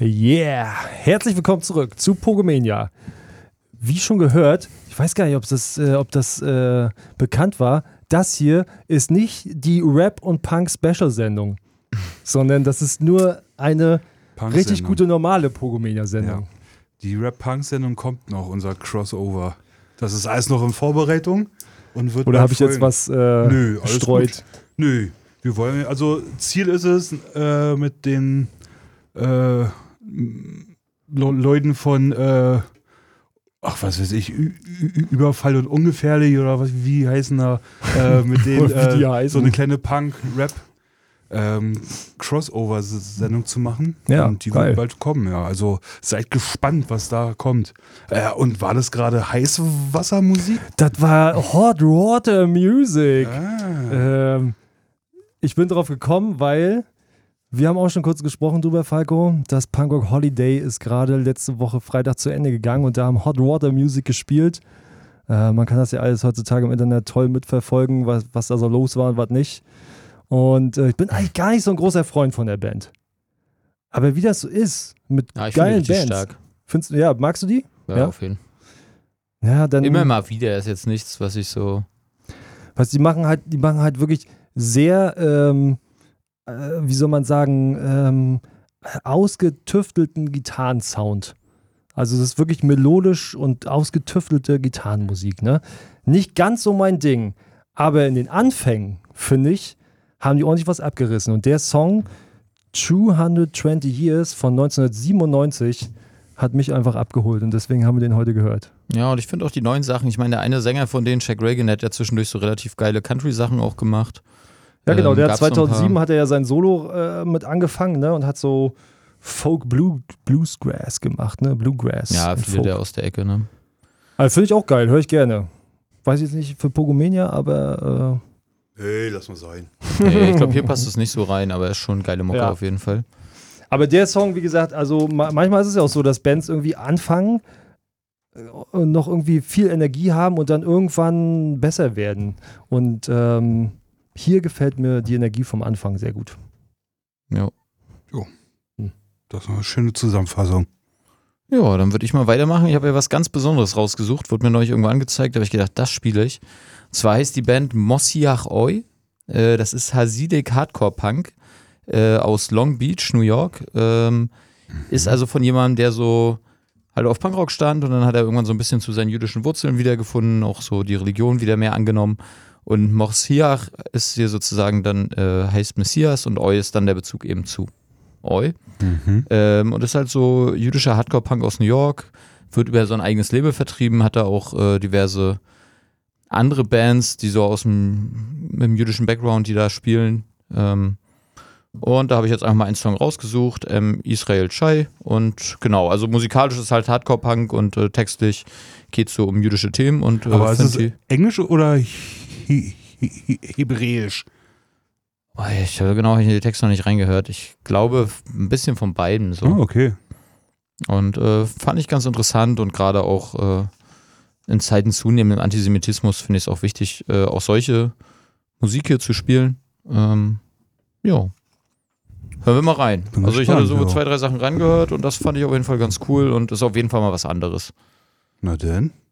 Yeah, herzlich willkommen zurück zu Pogomania. Wie schon gehört, ich weiß gar nicht, ob das bekannt war, das hier ist nicht die Rap- und Punk-Special-Sendung, sondern das ist nur eine richtig gute normale Pogomania-Sendung. Ja. Die Rap-Punk-Sendung kommt noch, unser Crossover. Das ist alles noch in Vorbereitung und wird. Oder habe ich jetzt was gestreut? Nö, wir wollen, also Ziel ist es, mit den Leuten von was weiß ich, Überfall und Ungefährlich oder was, wie heißen da, mit denen so eine kleine Punk-Rap Crossover-Sendung zu machen. Ja, und die wird bald kommen, ja. Also seid gespannt, was da kommt. Und war das gerade Heißwassermusik? Das war Hot Water Music. Ich bin drauf gekommen, weil wir haben auch schon kurz gesprochen drüber, Falco. Das Punkrock Holiday ist gerade letzte Woche Freitag zu Ende gegangen und da haben Hot Water Music gespielt. Man kann das ja alles heutzutage im Internet toll mitverfolgen, was da so los war und was nicht. Und ich bin eigentlich gar nicht so ein großer Freund von der Band. Aber wie das so ist, mit geilen Bands. Stark. Findest du, ja, magst du die? Ja, auf jeden Fall. Ja, dann immer mal wieder, ist jetzt nichts, was ich so. Die machen halt wirklich sehr, wie soll man sagen, ausgetüftelten Gitarrensound. Also es ist wirklich melodisch und ausgetüftelte Gitarrenmusik, ne? Nicht ganz so mein Ding, aber in den Anfängen, finde ich, haben die ordentlich was abgerissen. Und der Song 220 Years von 1997 hat mich einfach abgeholt und deswegen haben wir den heute gehört. Ja, und ich finde auch die neuen Sachen, ich meine, der eine Sänger von denen, Shaq Reagan, der hat ja zwischendurch so relativ geile Country-Sachen auch gemacht. Ja, genau, der hat 2007 hat er ja sein Solo mit angefangen, ne, und hat so Folk Bluesgrass gemacht, ne, Bluegrass. Ja, viele der aus der Ecke, ne. Also finde ich auch geil, höre ich gerne. Weiß jetzt nicht für Pogomania, aber hey, lass mal sein. Nee, ich glaube, hier passt es nicht so rein, aber ist schon geile Mucke auf jeden Fall. Aber der Song, wie gesagt, also manchmal ist es ja auch so, dass Bands irgendwie anfangen und noch irgendwie viel Energie haben und dann irgendwann besser werden. Und hier gefällt mir die Energie vom Anfang sehr gut. Ja. Jo. Das ist eine schöne Zusammenfassung. Ja, dann würde ich mal weitermachen. Ich habe ja was ganz Besonderes rausgesucht, wurde mir neulich irgendwo angezeigt, da habe ich gedacht, das spiele ich. Und zwar heißt die Band Mosiach Oi. Das ist Hasidic Hardcore Punk aus Long Beach, New York. Ist also von jemandem, der so halt auf Punkrock stand und dann hat er irgendwann so ein bisschen zu seinen jüdischen Wurzeln wiedergefunden, auch so die Religion wieder mehr angenommen. Und Mosiach ist hier sozusagen dann, heißt Messias und Oi ist dann der Bezug eben zu Oi. Und ist halt so jüdischer Hardcore-Punk aus New York, wird über so ein eigenes Label vertrieben, hat da auch diverse andere Bands, die so mit dem jüdischen Background, die da spielen. Und da habe ich jetzt einfach mal einen Song rausgesucht, Israel Chai. Und genau, also musikalisch ist halt Hardcore-Punk und textlich geht es so um jüdische Themen. Und, aber ist es Englisch oder Hebräisch? Ich habe genau in den Text noch nicht reingehört. Ich glaube, ein bisschen von beiden. So. Oh, okay. Und fand ich ganz interessant und gerade auch in Zeiten zunehmendem Antisemitismus finde ich es auch wichtig, auch solche Musik hier zu spielen. Ja. Hören wir mal rein. Bin also gespannt, ich hatte so ja. 2, 3 Sachen reingehört und das fand ich auf jeden Fall ganz cool und ist auf jeden Fall mal was anderes. Na denn.